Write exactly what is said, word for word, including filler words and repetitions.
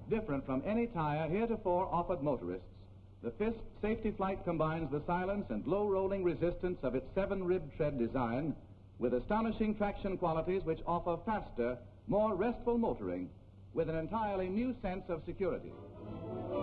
Different from any tire heretofore offered motorists, the Fisk Safety Flight combines the silence and low-rolling resistance of its seven-rib tread design with astonishing traction qualities which offer faster, more restful motoring with an entirely new sense of security.